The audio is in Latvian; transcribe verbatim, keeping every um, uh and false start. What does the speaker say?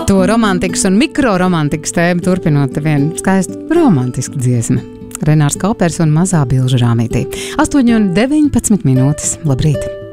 To romantikas un mikroromantikas tēmu turpinot vienu skaistu romantisku dziesmu. Renārs Kaupers un Mazā bilžu rāmītī. astoņi un deviņpadsmit minūtes. Labrīt!